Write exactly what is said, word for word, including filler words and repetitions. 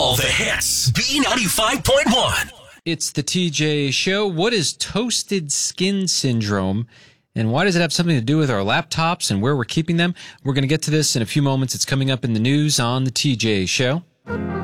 All the hits. B ninety-five point one. It's the T J Show. What is toasted skin syndrome, and why does it have something to do with our laptops and where we're keeping them? We're going to get to this in a few moments. It's coming up in the news on the T J Show.